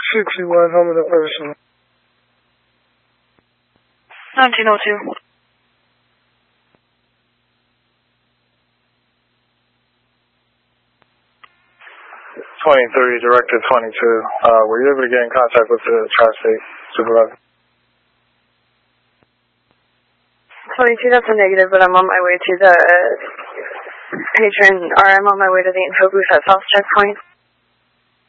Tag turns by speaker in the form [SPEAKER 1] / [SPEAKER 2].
[SPEAKER 1] 61, home of the person.
[SPEAKER 2] 1902.
[SPEAKER 3] 23, Director 22. Were you able to get in contact with the Tri-State supervisor?
[SPEAKER 2] 22, that's a negative, but I'm on my way to the patron, or I'm on my way to the info booth at South Checkpoint.